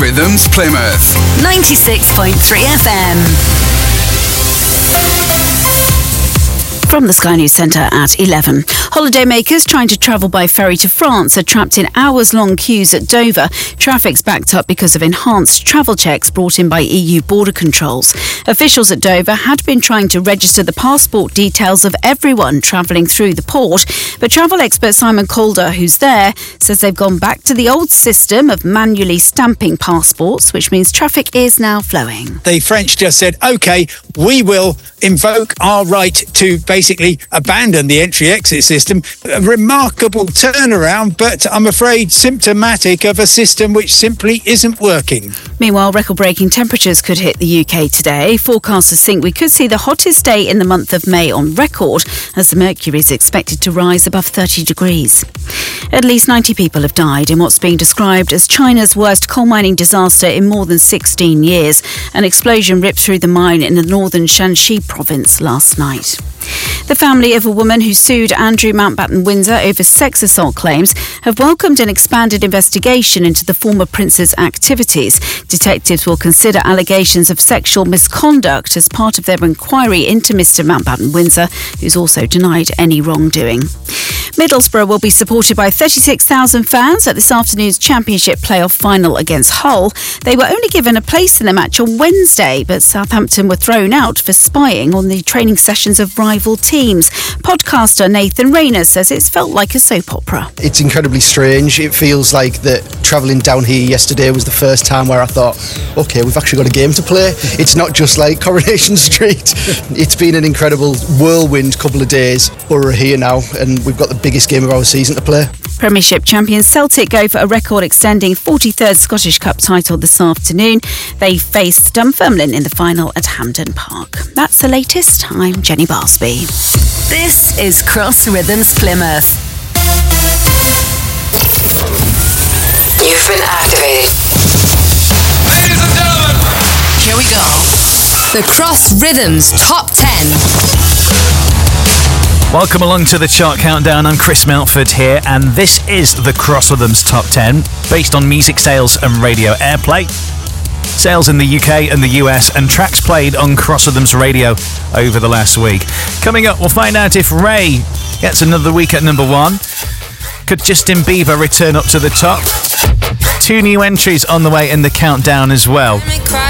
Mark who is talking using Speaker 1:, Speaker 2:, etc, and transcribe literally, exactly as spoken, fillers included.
Speaker 1: Rhythms Plymouth
Speaker 2: ninety-six point three F M. From the Sky News Centre at eleven. Holidaymakers trying to travel by ferry to France are trapped in hours-long queues at Dover. Traffic's backed up because of enhanced travel checks brought in by E U border controls. Officials at Dover had been trying to register the passport details of everyone travelling through the port, but travel expert Simon Calder, who's there, says they've gone back to the old system of manually stamping passports, which means traffic is now flowing.
Speaker 3: The French just said, OK, we will invoke our right to basically abandon the entry-exit system. A remarkable turnaround, but I'm afraid symptomatic of a system which simply isn't working.
Speaker 2: Meanwhile, record-breaking temperatures could hit the U K today. Forecasters think we could see the hottest day in the month of May on record, as the mercury is expected to rise above thirty degrees. At least ninety people have died in what's being described as China's worst coal mining disaster in more than sixteen years. An explosion ripped through the mine in the northern Shanxi province last night. The family of a woman who sued Andrew Mountbatten Windsor over sex assault claims have welcomed an expanded investigation into the former prince's activities. Detectives will consider allegations of sexual misconduct as part of their inquiry into Mr Mountbatten Windsor, who's also denied any wrongdoing. Middlesbrough will be supported by thirty-six thousand fans at this afternoon's Championship playoff final against Hull. They were only given a place in the match on Wednesday, but Southampton were thrown out for spying on the training sessions of rival teams. Podcaster Nathan Rayner says it's felt like a soap opera.
Speaker 4: It's incredibly strange. It feels like that travelling down here yesterday was the first time where I thought, OK, we've actually got a game to play. It's not just like Coronation Street. It's been an incredible whirlwind couple of days. But we're here now and we've got the biggest game of our season to play.
Speaker 2: Premiership champions Celtic go for a record-extending forty-third Scottish Cup title this afternoon. They face Dunfermline in the final at Hampden Park. That's the latest. I'm Jenny Barsby.
Speaker 5: This is Cross Rhythms Plymouth.
Speaker 6: You've been activated.
Speaker 1: Ladies and gentlemen,
Speaker 5: Here we go. The Cross Rhythms Top ten.
Speaker 7: Welcome along to the chart countdown. I'm Chris Melford here, and this is the Cross Rhythms Top ten, based on music sales and radio airplay. Sales in the U K and the U S, and tracks played on Cross Rhythms Radio over the last week. Coming up, we'll find out if Ray gets another week at number one. Could Justin Bieber return up to the top? Two new entries on the way in the countdown as well.